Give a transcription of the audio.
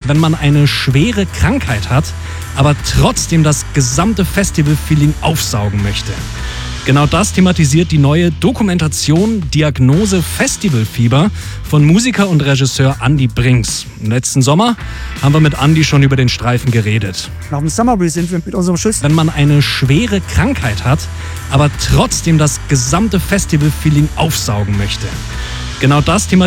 wenn man eine schwere Krankheit hat, aber trotzdem das gesamte Festival-Feeling aufsaugen möchte. Genau das thematisiert die neue Dokumentation Diagnose Festivalfieber von Musiker und Regisseur Andi Brinks. Im letzten Sommer haben wir mit Andi schon über den Streifen geredet. Nach dem Summer Breeze sind wir mit unserem Schuss. Wenn man eine schwere Krankheit hat, aber trotzdem das gesamte Festival-Feeling aufsaugen möchte. Genau das thematisiert